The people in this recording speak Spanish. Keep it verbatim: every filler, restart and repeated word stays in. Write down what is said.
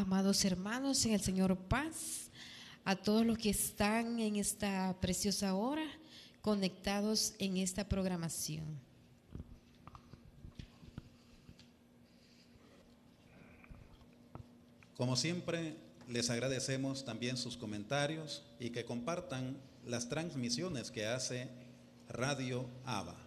Amados hermanos, en el Señor paz, a todos los que están en esta preciosa hora conectados en esta programación. Como siempre, les agradecemos también sus comentarios y que compartan las transmisiones que hace Radio Abba.